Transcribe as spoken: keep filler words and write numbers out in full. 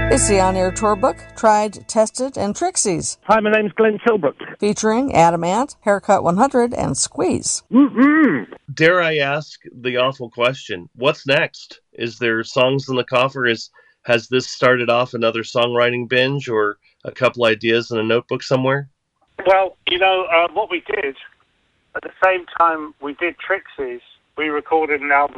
It's the on-air tour book, Tried, Tested, and Trixie's. Hi, my name's Glenn Tilbrook. Featuring Adam Ant, Haircut one hundred, and Squeeze. Mm-mm. Dare I ask the awful question, what's next? Is there songs in the coffer? Is Has this started off another songwriting binge or a couple ideas in a notebook somewhere? Well, you know, uh, what we did, at the same time we did Trixie's, we recorded an album